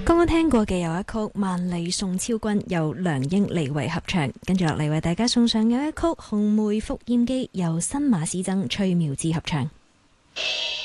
剛剛聽過嘅有一曲《萬里送超君》，由梁英、李維合唱。跟住落嚟為大家送上有一曲《紅梅復燕記》，由新馬師曾、崔妙芝合唱。